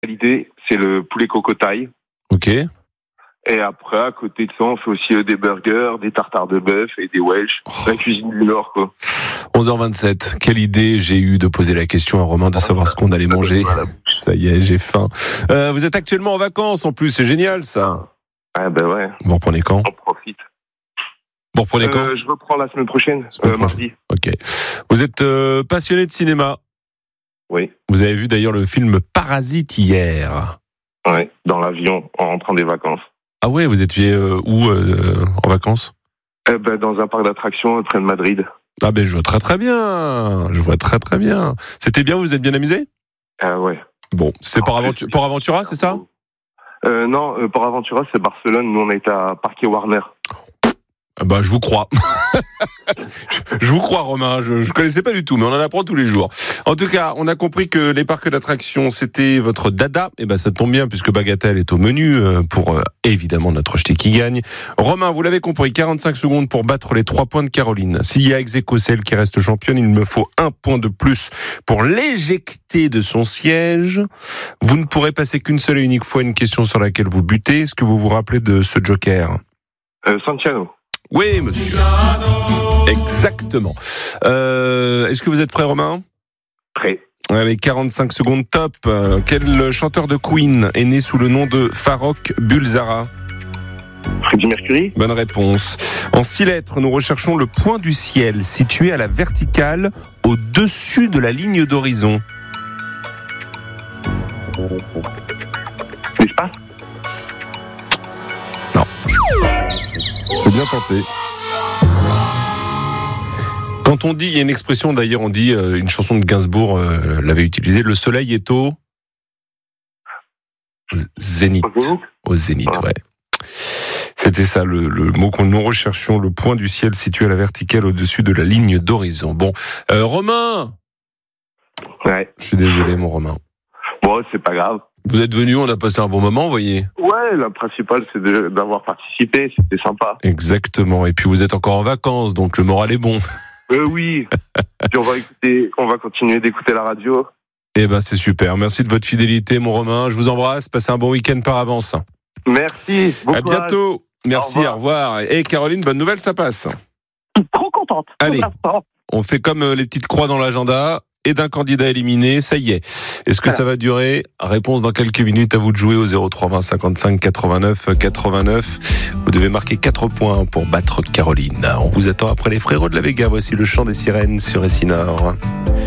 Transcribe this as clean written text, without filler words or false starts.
L'idée, c'est le poulet cocotail. Ok. Et après, à côté de ça, on fait aussi des burgers, des tartares de bœuf et des Welsh. La cuisine du Nord, quoi. 11h27. Quelle idée j'ai eu de poser la question à Romain de savoir ce qu'on allait manger. Ça y est, j'ai faim. Vous êtes actuellement en vacances, en plus. C'est génial, ça. Ah, ben ouais. Vous reprenez quand? On profite. Vous reprenez quand? Je reprends la semaine prochaine, mardi. Ok. Vous êtes passionné de cinéma? Oui. Vous avez vu d'ailleurs le film Parasite hier? Oui, dans l'avion, en rentrant des vacances. Ah ouais, vous étiez où en vacances? Dans un parc d'attractions près de Madrid. Ah ben je vois très très bien. Je vois très très bien. C'était bien, vous vous êtes bien amusé? Ouais. Bon, c'était Port Aventura, c'est ça? Non, Port Aventura, c'est Barcelone. Nous, on a été à Parquet Warner. Bah, je vous crois. Je vous crois, Romain. Je connaissais pas du tout, mais on en apprend tous les jours. En tout cas, on a compris que les parcs d'attractions, c'était votre dada. Et ben, ça tombe bien, puisque Bagatelle est au menu pour, évidemment, notre ch'ti qui gagne. Romain, vous l'avez compris, 45 secondes pour battre les 3 points de Caroline. S'il y a ex-aequo celle qui reste championne, il me faut 1 point de plus pour l'éjecter de son siège. Vous ne pourrez passer qu'une seule et unique fois une question sur laquelle vous butez. Est-ce que vous vous rappelez de ce joker? Santiano. Oui, monsieur. Exactement. Est-ce que vous êtes prêt, Romain? Prêt. Allez, 45 secondes top. Quel chanteur de Queen est né sous le nom de Farrokh Bulsara? Freddie Mercury. Bonne réponse. En 6 lettres, nous recherchons le point du ciel situé à la verticale au-dessus de la ligne d'horizon. L'espace. Non. C'est bien tenté. Quand on dit, il y a une expression d'ailleurs, on dit, une chanson de Gainsbourg l'avait utilisée, le soleil est au zénith. Au zénith, voilà. Ouais. C'était ça le mot que nous recherchions, le point du ciel situé à la verticale au-dessus de la ligne d'horizon. Bon, Romain. Ouais. Je suis désolé, mon Romain. Bon, c'est pas grave. Vous êtes venu, on a passé un bon moment, vous voyez. Ouais, le principal, c'est d'avoir participé, c'était sympa. Exactement, et puis vous êtes encore en vacances, donc le moral est bon. Oui, puis on va continuer d'écouter la radio. Eh ben c'est super, merci de votre fidélité, mon Romain, je vous embrasse, passez un bon week-end par avance. Merci, bon à courage. Bientôt, merci, au revoir. Et Caroline, bonne nouvelle, ça passe. Trop contente. Allez, on fait comme les petites croix dans l'agenda. Et d'un candidat éliminé, ça y est. Est-ce que ça va durer? Réponse dans quelques minutes, à vous de jouer au 03 20 55 89 89. Vous devez marquer 4 points pour battre Caroline. On vous attend après les frérots de la Vega. Voici le chant des sirènes sur Essinor.